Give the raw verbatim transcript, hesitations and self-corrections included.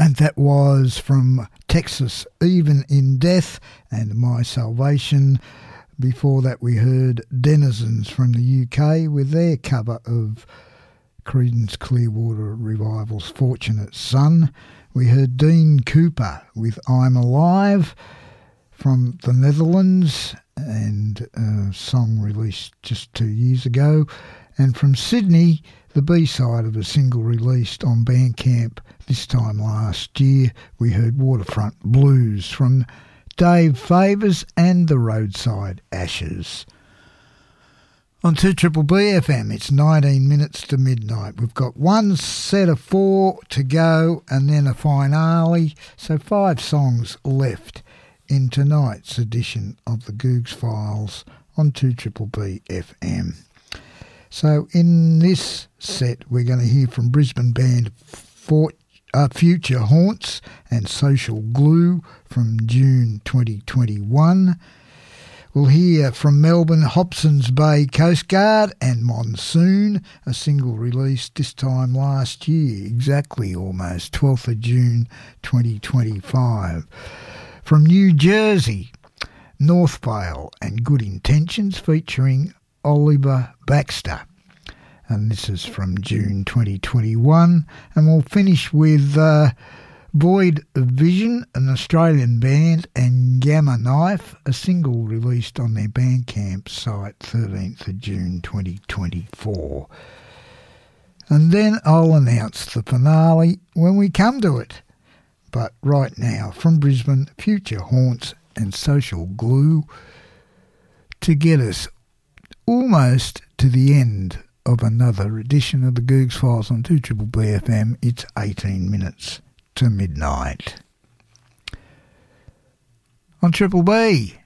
And that was from Texas, Even in Death and My Salvation. Before that we heard Denizens from the U K with their cover of Creedence Clearwater Revival's Fortunate Son. We heard Dean Cooper with I'm Alive from the Netherlands, and a song released just two years ago. And from Sydney, the B-side of a single released on Bandcamp this time last year, we heard Waterfront Blues from Dave Favours and the Roadside Ashes. On two Triple B F M, it's nineteen minutes to midnight. We've got one set of four to go and then a finale, so five songs left in tonight's edition of the Googs Files on two Triple B F M. So in this set, we're going to hear from Brisbane band Fort, uh, Future Haunts and Social Glue from June twenty twenty-one. We'll hear from Melbourne Hobson's Bay Coast Guard and Monsoon, a single released this time last year, exactly almost, twelfth of June twenty twenty-five. From New Jersey, North Vale and Good Intentions featuring Oliver Baxter. And this is from June twenty twenty-one. And we'll finish with uh, Void of Vision, an Australian band, and Gamma Knife, a single released on their Bandcamp site thirteenth of June twenty twenty-four. And then I'll announce the finale when we come to it. But right now, from Brisbane, Future Haunts and Social Glue to get us almost to the end of another edition of the Googs Files on two Triple B F M. It's eighteen minutes to midnight. On Triple B.